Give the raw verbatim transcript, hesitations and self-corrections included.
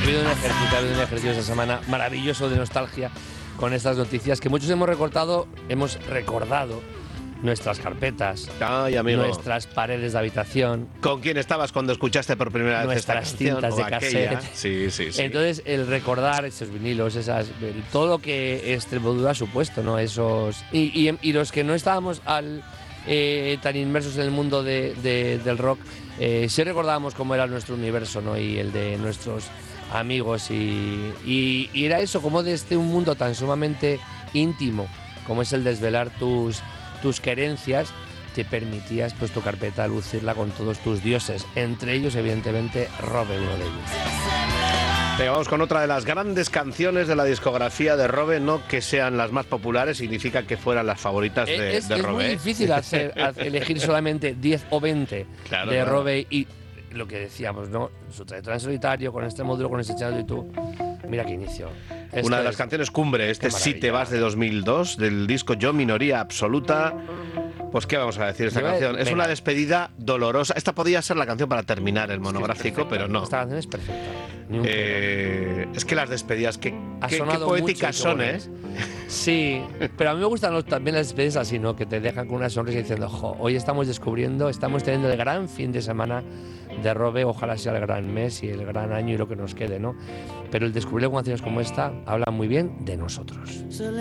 habido un ejercicio, ha habido un ejercicio esta semana maravilloso de nostalgia con estas noticias que muchos hemos recordado, hemos recordado nuestras carpetas, Ay, amigo. nuestras paredes de habitación. ¿Con quién estabas cuando escuchaste por primera vez esta Nuestras canción? cintas de o aquella? cassette. Sí, sí, sí. Entonces, el recordar esos vinilos, esas, el- todo lo que Extremadura ha supuesto, ¿no? Esos y, y, y los que no estábamos al, eh, tan inmersos en el mundo de, de- del rock, eh, sí recordábamos cómo era nuestro universo, ¿no? Y el de nuestros amigos y, y, y era eso, como desde un mundo tan sumamente íntimo como es el desvelar tus tus querencias, te permitías pues tu carpeta lucirla con todos tus dioses, entre ellos evidentemente Robe, uno de ellos. Venga, vamos con otra de las grandes canciones de la discografía de Robe, no que sean las más populares, significa que fueran las favoritas de, es de es Robe. muy ¿eh? difícil hacer, elegir solamente diez o veinte Claro, de claro. Robe y lo que decíamos, ¿no? Su trayectoria en solitario, con este módulo, con ese channel y tú. Mira qué inicio. Esto Una de las es- canciones cumbre, este Qué Si te maravilla. vas de dos mil dos, del disco Yo Minoría Absoluta. Pues qué vamos a decir de esta Yo, eh, canción. Es venga. una despedida dolorosa. Esta podía ser la canción para terminar el monográfico, pero no. Esta canción es perfecta. Ni un Eh, es que las despedidas, qué, Ha qué- qué sonado poéticas mucho y son, qué ¿eh? buenas. Sí, pero a mí me gustan los- también las despedidas así, ¿no? Que te dejan con una sonrisa diciendo, jo, hoy estamos descubriendo, estamos teniendo el gran fin de semana de Robe, ojalá sea el gran mes y el gran año y lo que nos quede, ¿no? Pero el descubrir canciones como esta habla muy bien de nosotros.